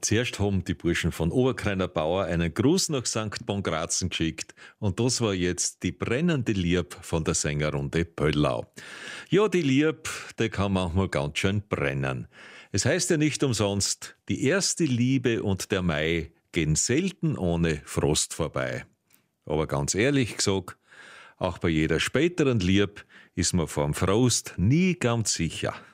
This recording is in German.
Zuerst haben die Burschen von Oberkreiner Bauer einen Gruß nach St. Pongratsen geschickt und das war jetzt die brennende Lieb von der Sängerrunde Pöllau. Ja, die Lieb, die kann manchmal ganz schön brennen. Es heißt ja nicht umsonst, die erste Liebe und der Mai gehen selten ohne Frost vorbei. Aber ganz ehrlich gesagt, auch bei jeder späteren Lieb ist man vorm Frost nie ganz sicher.